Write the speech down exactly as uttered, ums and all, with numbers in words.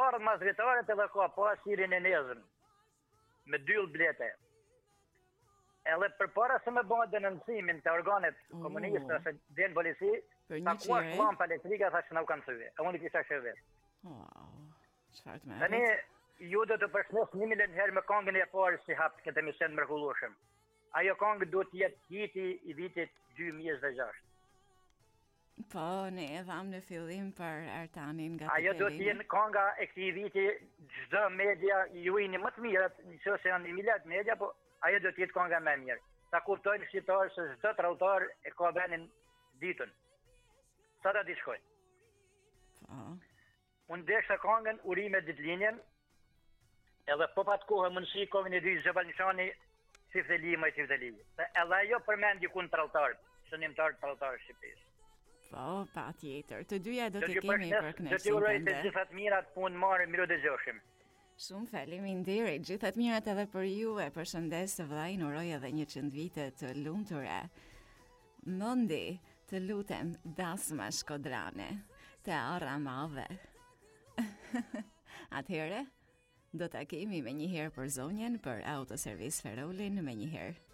ardhë mas vjetaret edhe ka pas sirin e nezën, me dyll blete. Edhe për para se me bënë denonsimin të organet Oh. komuniste, se denë polici, Për ta një kuash qire? lampa elektrike, tha që na u kanë thyve. E unë i kisha shëve. Wow, çfarë të Tani, merret? ju do të përshnes një milion herë me kongën e parë si hapë këtë emision mrekullueshëm. Ajo kongë do të jetë hiti i vitit dy mijë e gjashtë. Po, ne e dham në fillim për Ertanin nga Ajo do të Tepelini. jenë konga e këtij viti, çdo media ju jeni më të mirët, nëse janë një miliard media, po ajo do të jetë konga më e mirë. Ta kuptojnë shqiptarë se çdo tradhtor e ka venin ditën. Sa ta diçkojnë. Po. Unë desha kongën urime ditëlinjen, edhe po pat kohë mundësi kongën e dy Zëvalnishani Çifteli më Çifteli. Edhe ajo përmend dikun tradhtar, shënimtar tradhtar Shqipërisë. Po, pa tjetër. Të dyja do Do të t'ju kemi për përshëndes, do t'ju uroj të kënaqësinë. gjithat mirat, punë marë, miru dëgjoshim. Shumë faleminderit. Gjithat mirat edhe për ju. E përshëndes të vllajin, uroj edhe një qënd vite të lumtura. Mundi, të lutem, dasma shkodrane, të arra madhe. Atëhere, do ta kemi me njëherë për zonjen për autoservis Ferolin me njëherë.